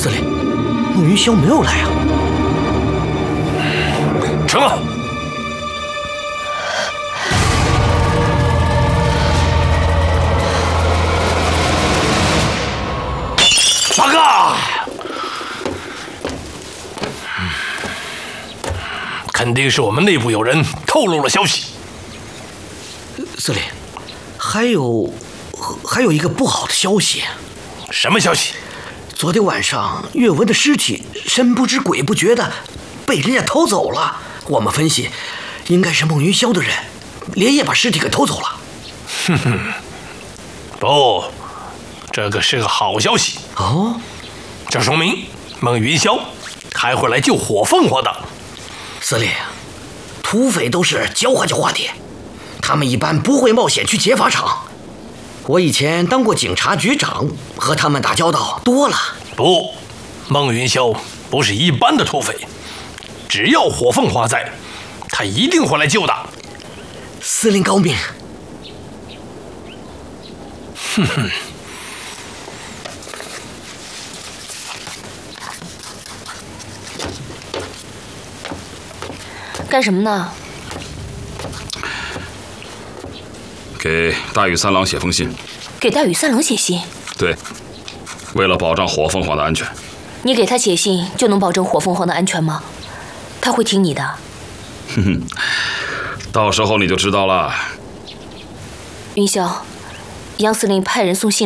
司令，孟云霄没有来啊。 成了。报告。肯定是我们内部有人透露了消息。 司令，还有一个不好的消息。 什么消息？ 昨天晚上岳文的尸体神不知鬼不觉的被人家偷走了。我们分析，应该是孟云霄的人连夜把尸体给偷走了。 哼哼，不，这个是个好消息哦。 这说明孟云霄还会来救火凤凰的。 司令，土匪都是狡猾的，他们一般不会冒险去劫法场。我以前当过警察局长，和他们打交道多了。 不，孟云霄不是一般的土匪，只要火凤凰在，他一定会来救的。 司令高明。 哼哼。 干什么呢？ 给大羽三郎写封信。 给大羽三郎写信？ 对，为了保障火凤凰的安全。 你给他写信就能保证火凤凰的安全吗？他会听你的。 哼哼，到时候你就知道了。 云霄，杨司令派人送信